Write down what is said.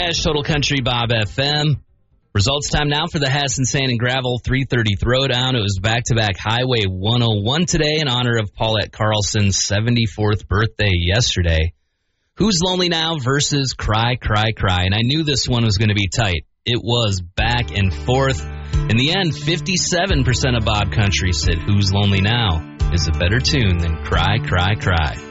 Dash, Total Country Bob FM. Results time now for the Hassan Sand and Gravel 330 Throwdown. It was back-to-back Highway 101 today in honor of Paulette Carlson's 74th birthday yesterday. Who's Lonely Now versus Cry, Cry, Cry. And I knew this one was going to be tight. It was back and forth. In the end, 57% of Bob Country said Who's Lonely Now is a better tune than Cry, Cry, Cry.